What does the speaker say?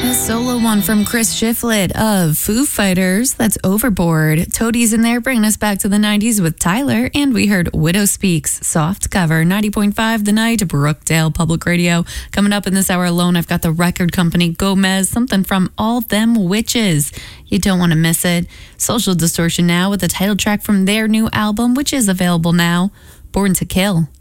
Solo one from Chris Shiflett of Foo Fighters. That's Overboard. Toadie's in there, bringing us back to the 90s with Tyler. And we heard Widow Speaks, soft cover, 90.5 The Night, Brookdale Public Radio. Coming up in this hour alone, I've got the record company Gomez, something from All Them Witches. You don't want to miss it. Social Distortion now with the title track from their new album, which is available now, Born to Kill.